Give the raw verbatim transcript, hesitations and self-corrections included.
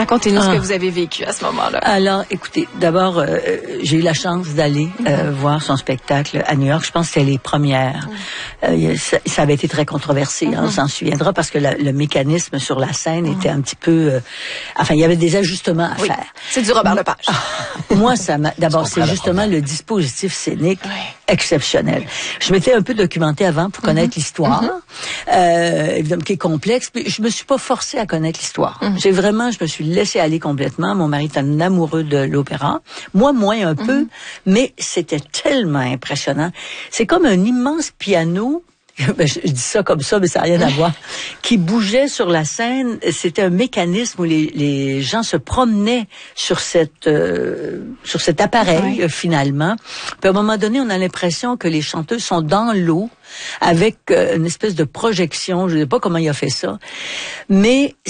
Racontez-nous Ah. ce que vous avez vécu à ce moment-là. Alors, écoutez, d'abord, euh, j'ai eu la chance d'aller euh, Mm-hmm. voir son spectacle à New York. Je pense que c'était les premières. Mm-hmm. Euh, ça, ça avait été très controversé, mm-hmm. hein, on s'en souviendra, parce que la, le mécanisme sur la scène mm-hmm. était un petit peu... Euh, enfin, il y avait des ajustements à oui. faire. C'est du Robert Lepage. Ah, moi, ça m'a... D'abord, c'est justement le dispositif scénique oui. exceptionnel. Je m'étais un peu documentée avant pour connaître mm-hmm. l'histoire, mm-hmm. euh, évidemment, qui est complexe, mais je me suis pas forcée à connaître l'histoire. Mm-hmm. J'ai vraiment, je me suis laissée aller complètement. Mon mari est un amoureux de l'opéra. Moi, moins un mm-hmm. peu, mais c'était tellement impressionnant. C'est comme un immense piano. Ben, je, je dis ça comme ça, mais ça n'a rien à voir. Qui bougeait sur la scène. C'était un mécanisme où les, les gens se promenaient sur cette euh, sur cet appareil oui. euh, finalement. Puis à un moment donné, on a l'impression que les chanteuses sont dans l'eau avec euh, une espèce de projection. Je ne sais pas comment il a fait ça, mais